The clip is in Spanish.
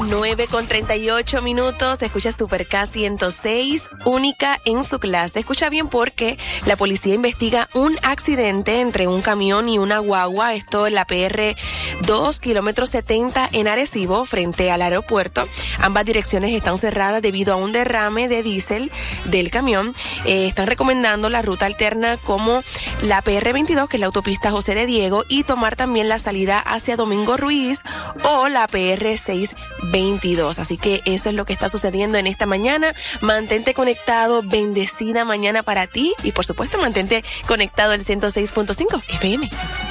9:38. Escucha Super K 106, única en su clase. Escucha bien porque la policía investiga un accidente entre un camión y una guagua. Esto en la PR 2, kilómetro 70 en Arecibo, frente al aeropuerto. Ambas direcciones están cerradas debido a un derrame de diésel del camión. Están recomendando la ruta alterna como la PR 22, que es la autopista José de Diego, y tomar también la salida hacia Domingo Ruiz o la PR 622. Así que eso es lo que está sucediendo en esta mañana. Mantente conectado, bendecida mañana para ti y por supuesto mantente conectado al 106.5 FM.